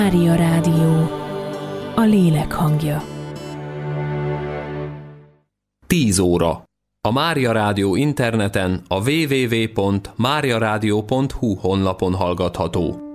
Mária Rádió, a lélek hangja. 10 óra. A Mária Rádió interneten a www.mariaradio.hu honlapon hallgatható.